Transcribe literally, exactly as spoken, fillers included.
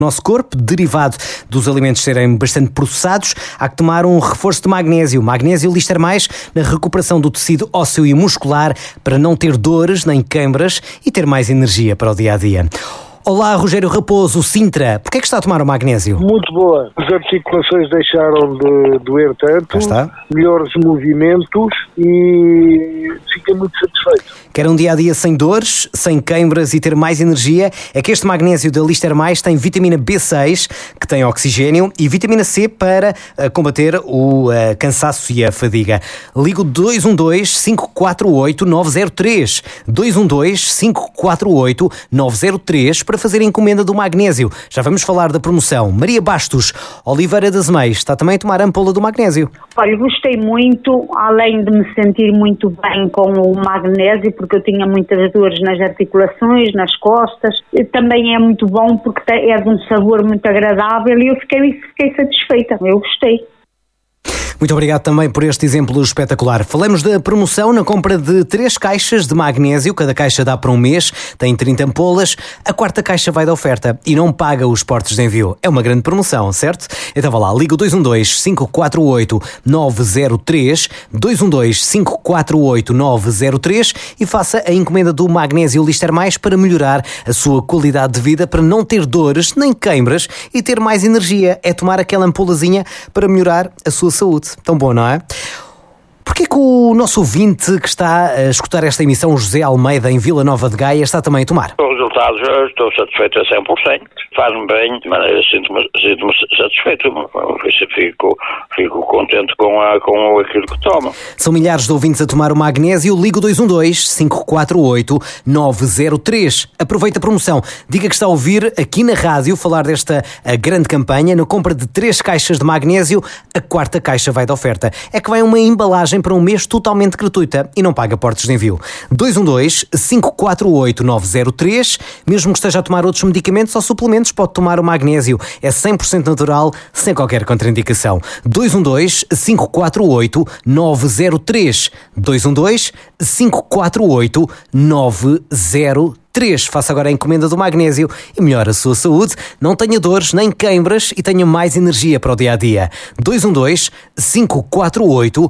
nosso corpo, derivado dos alimentos serem bastante processados, há que tomar um reforço de magnésio. Magnésio Lister Mais na recuperação do tecido ósseo e muscular para não ter dores nem queimbras e ter mais energia para o dia-a-dia. Olá, Rogério Raposo, Sintra. Porquê é que está a tomar o magnésio? Muito boa. As articulações deixaram de doer tanto, melhores movimentos e fiquei muito satisfeito. Quer um dia-a-dia sem dores, sem queimbras e ter mais energia? É que este magnésio da Lister Mais tem vitamina B seis, que tem oxigênio, e vitamina C para uh, combater o uh, cansaço e a fadiga. Ligo dois um dois, cinco quatro oito, nove zero três. dois um dois, cinco quatro oito, nove zero três para fazer a encomenda do magnésio. Já vamos falar da promoção. Maria Bastos, Oliveira das Meias, está também a tomar a ampola do magnésio. Olha, gostei muito, além de me sentir muito bem com o magnésio, porque eu tinha muitas dores nas articulações, nas costas. Também é muito bom porque é de um sabor muito agradável e eu fiquei, fiquei satisfeita. Eu gostei. Muito obrigado também por este exemplo espetacular. Falamos da promoção na compra de três caixas de magnésio. Cada caixa dá para um mês, tem trinta ampolas. A quarta caixa vai da oferta e não paga os portos de envio. É uma grande promoção, certo? Então vá lá, liga o dois um dois, cinco quatro oito, nove zero três, dois um dois, cinco quatro oito, nove zero três e faça a encomenda do magnésio Lister Mais para melhorar a sua qualidade de vida, para não ter dores nem queimbras e ter mais energia. É tomar aquela ampolazinha para melhorar a sua saúde. Tão bom, não é? Porquê que o nosso ouvinte que está a escutar esta emissão, José Almeida, em Vila Nova de Gaia, está também a tomar? Os resultados, eu estou satisfeito a cem por cento. Faz-me bem, mas sinto-me, sinto-me satisfeito. Fico, fico contente com, a, com aquilo que tomo. São milhares de ouvintes a tomar o magnésio. Liga dois um dois, cinco quatro oito, nove zero três. Aproveita a promoção. Diga que está a ouvir aqui na rádio falar desta grande campanha. Na compra de três caixas de magnésio, a quarta caixa vai de oferta. É que vai uma embalagem para um mês totalmente gratuita e não paga portos de envio. dois um dois, cinco quatro oito, nove zero três. Mesmo que esteja a tomar outros medicamentos ou suplementos, pode tomar o magnésio. É cem por cento natural, sem qualquer contraindicação. dois um dois, cinco quatro oito, nove zero três. dois um dois, cinco quatro oito, nove zero três. Faça agora a encomenda do magnésio e melhore a sua saúde. Não tenha dores nem queimbras e tenha mais energia para o dia-a-dia. dois um dois, cinco quatro oito,